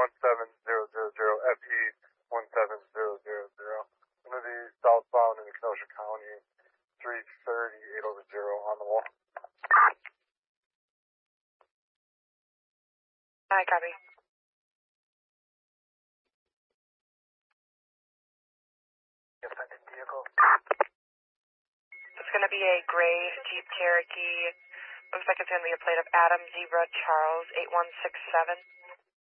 FE 17000. Going to be southbound in Kenosha County, 330, 8 on the wall. Hi, copy. Offended vehicle. It's going to be a gray Jeep Cherokee. Looks like it's going to be a plate of Adam Zebra Charles 8167.